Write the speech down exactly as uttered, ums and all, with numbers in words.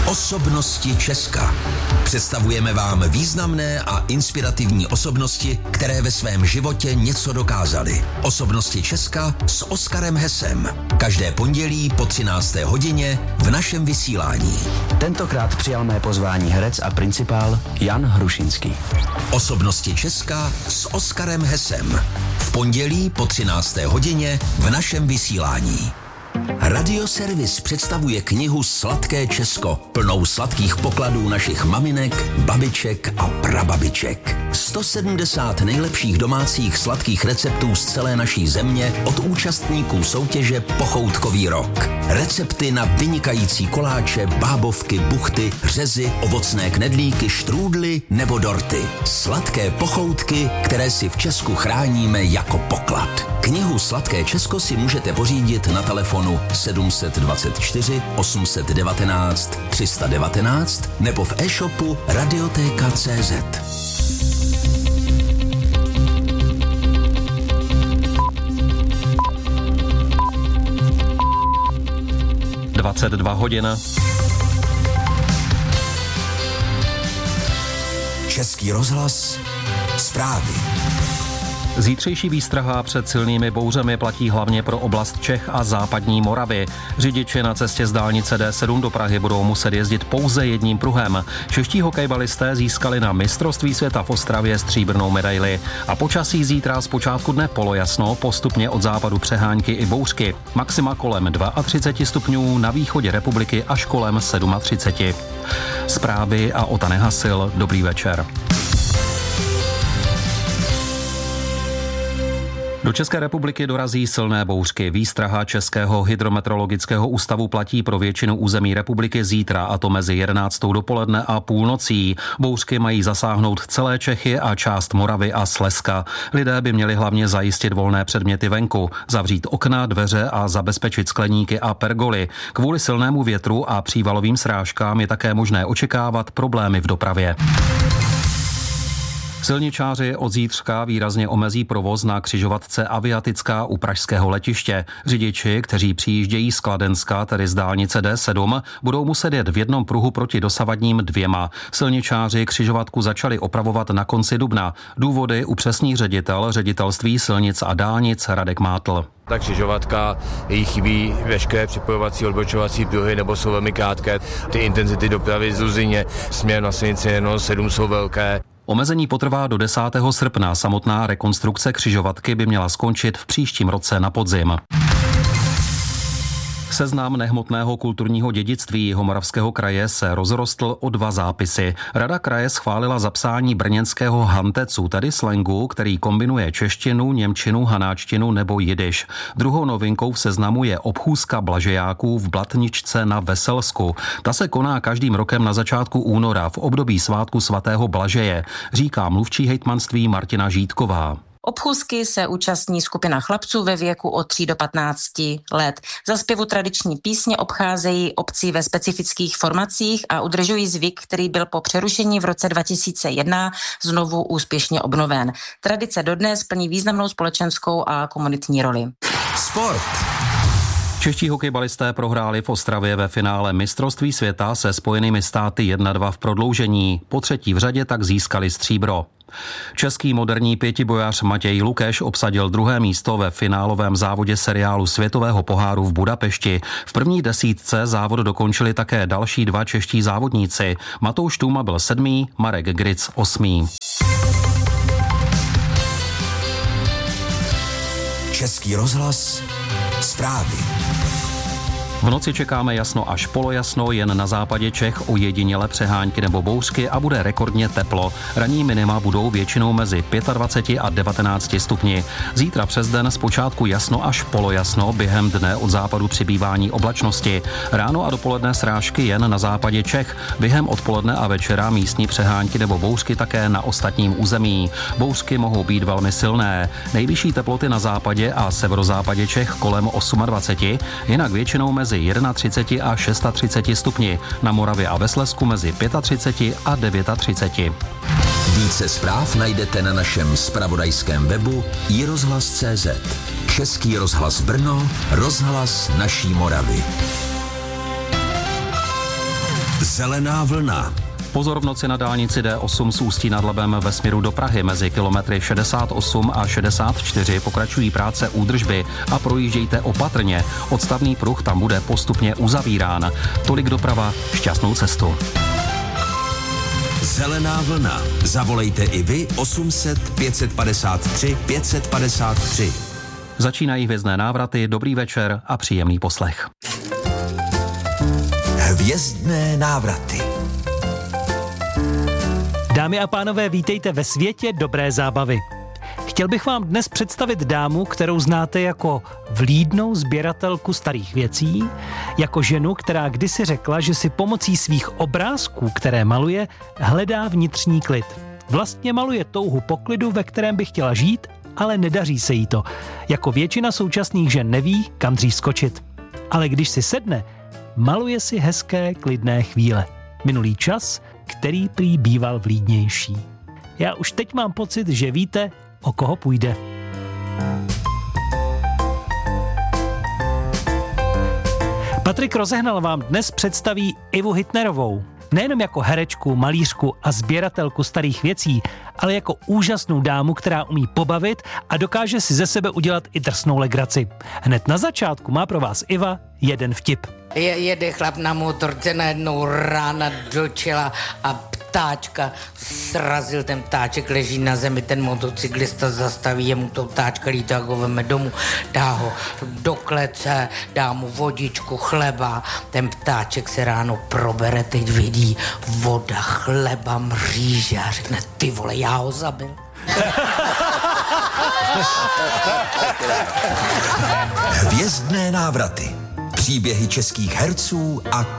Osobnosti Česka. Představujeme vám významné a inspirativní osobnosti, které ve svém životě něco dokázaly. Osobnosti Česka s Oskarem Hesem. Každé pondělí po třinácté hodině v našem vysílání. Tentokrát přijal mé pozvání herec a principál Jan Hrušinský. Osobnosti Česka s Oskarem Hesem. V pondělí po třinácté hodině v našem vysílání. Radioservis představuje knihu Sladké Česko, plnou sladkých pokladů našich maminek, babiček a prababiček. sto sedmdesát nejlepších domácích sladkých receptů z celé naší země od účastníků soutěže Pochoutkový rok. Recepty na vynikající koláče, bábovky, buchty, řezy, ovocné knedlíky, štrůdly nebo dorty. Sladké pochoutky, které si v Česku chráníme jako poklad. Knihu Sladké Česko si můžete pořídit na telefonu sedm dvacet čtyři osm set devatenáct tři sta devatenáct nebo v e-shopu radioteka tečka cé zet. dvacet dva hodin. Český rozhlas, zprávy. Zítřejší výstraha před silnými bouřemi platí hlavně pro oblast Čech a západní Moravy. Řidiči na cestě z dálnice D sedm do Prahy budou muset jezdit pouze jedním pruhem. Čeští hokejbalisté získali na mistrovství světa v Ostravě stříbrnou medaili. A počasí zítra z počátku dne polojasno, postupně od západu přehánky i bouřky. Maxima kolem třicet dva stupňů, na východě republiky až kolem třicet sedm. Zprávy a Ota Nehasil. Dobrý večer. Do České republiky dorazí silné bouřky. Výstraha Českého hydrometeorologického ústavu platí pro většinu území republiky zítra, a to mezi jedenáctou dopoledne a půlnocí. Bouřky mají zasáhnout celé Čechy a část Moravy a Slezska. Lidé by měli hlavně zajistit volné předměty venku, zavřít okna, dveře a zabezpečit skleníky a pergoly. Kvůli silnému větru a přívalovým srážkám je také možné očekávat problémy v dopravě. Silničáři od zítřka výrazně omezí provoz na křižovatce Aviatická u pražského letiště. Řidiči, kteří přijíždějí z Kladenska, tedy z dálnice D sedm, budou muset jet v jednom pruhu proti dosavadním dvěma. Silničáři křižovatku začali opravovat na konci dubna. Důvody upřesní ředitel Ředitelství silnic a dálnic Radek Mátl. Ta křižovatka, jí chybí veškeré připojovací odbočovací pruhy nebo jsou velmi krátké. Ty intenzity dopravy z Luzině směrem na silnici sedm jsou velké. Omezení potrvá do desátého srpna. Samotná rekonstrukce křižovatky by měla skončit v příštím roce na podzim. Seznam nehmotného kulturního dědictví Jihomoravského kraje se rozrostl o dva zápisy. Rada kraje schválila zapsání brněnského hantecu, tedy slangu, který kombinuje češtinu, němčinu, hanáčtinu nebo jidiš. Druhou novinkou v seznamu je obchůzka blažejáků v Blatničce na Veselsku. Ta se koná každým rokem na začátku února v období svátku svatého Blažeje, říká mluvčí hejtmanství Martina Žítková. Obchůzky se účastní skupina chlapců ve věku od tří do patnácti let. Za zpěvu tradiční písně obcházejí obcí ve specifických formacích a udržují zvyk, který byl po přerušení v roce dva tisíce jedna znovu úspěšně obnoven. Tradice dodnes plní významnou společenskou a komunitní roli. Sport. Čeští hokejbalisté prohráli v Ostravě ve finále mistrovství světa se Spojenými státy jedna dva v prodloužení. Po třetí v řadě tak získali stříbro. Český moderní pětibojař Matěj Lukeš obsadil druhé místo ve finálovém závodě seriálu Světového poháru v Budapešti. V první desítce závod dokončili také další dva čeští závodníci. Matouš Tůma byl sedmý, Marek Gric osmý. Český rozhlas, zprávy. V noci čekáme jasno až polojasno, jen na západě Čech ojediněle přehánky nebo bouřky a bude rekordně teplo. Ranní minima budou většinou mezi dvacet pět a devatenáct stupni. Zítra přes den zpočátku jasno až polojasno, během dne od západu přibývání oblačnosti. Ráno a dopoledne srážky jen na západě Čech, během odpoledne a večera místní přehánky nebo bouřky také na ostatním území. Bouřky mohou být velmi silné. Nejvyšší teploty na západě a severozápadě Čech kolem dvacet osm, jinak většinou mezi třicet jedna a třicet šest stupni, na Moravě a ve Slezsku mezi třicet pět a třicet devět. Více zpráv najdete na našem zpravodajském webu i rozhlas tečka cé zet. Český rozhlas Brno, rozhlas naší Moravy. Zelená vlna. Pozor v noci na dálnici D osm z Ústí nad Labem ve směru do Prahy mezi kilometry šedesát osm a šedesát čtyři pokračují práce údržby a projíždějte opatrně. Odstavný pruh tam bude postupně uzavírán. Tolik doprava, šťastnou cestu. Zelená vlna. Zavolejte i vy osm set pět padesát tři pět padesát tři. Začínají hvězdné návraty, dobrý večer a příjemný poslech. Hvězdné návraty. Dámy a pánové, vítejte ve světě dobré zábavy. Chtěl bych vám dnes představit dámu, kterou znáte jako vlídnou sběratelku starých věcí, jako ženu, která kdysi řekla, že si pomocí svých obrázků, které maluje, hledá vnitřní klid. Vlastně maluje touhu po klidu, ve kterém by chtěla žít, ale nedaří se jí to. Jako většina současných žen neví, kam dřív skočit. Ale když si sedne, maluje si hezké, klidné chvíle. Minulý čas, který prý býval vlídnější. Já už teď mám pocit, že víte, o koho půjde. Patrik Rozehnal vám dnes představí Ivu Hitnerovou. Nejenom jako herečku, malířku a sběratelku starých věcí, ale jako úžasnou dámu, která umí pobavit a dokáže si ze sebe udělat i drsnou legraci. Hned na začátku má pro vás Iva jeden vtip. Je, jede chlap na motorce, najednou rána do čela a ptáčka srazil, ten ptáček leží na zemi, ten motocyklista zastaví, jemu to ptáčka lítá, ho veme domů, dá ho do klece, dá mu vodičku, chleba, ten ptáček se ráno probere, teď vidí voda, chleba, mříže a řekne, ty vole, já ho zabil. Hvězdné návraty. Příběhy českých herců a